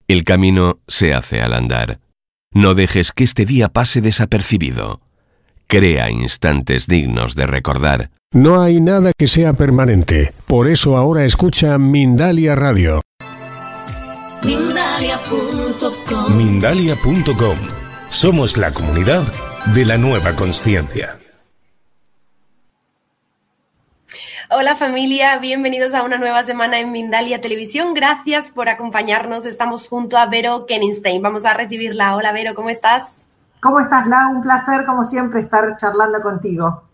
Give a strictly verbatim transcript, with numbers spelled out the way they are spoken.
El camino se hace al andar. No dejes que este día pase desapercibido. Crea instantes dignos de recordar. No hay nada que sea permanente. Por eso ahora escucha Mindalia Radio. Mindalia punto com. Mindalia punto com. Somos la comunidad de la nueva consciencia. Hola familia, bienvenidos a una nueva semana en Mindalia Televisión. Gracias por acompañarnos. Estamos junto a Vero Kenningstein. Vamos a recibirla. Hola Vero, ¿cómo estás? ¿Cómo estás, Lau? Un placer, como siempre, estar charlando contigo.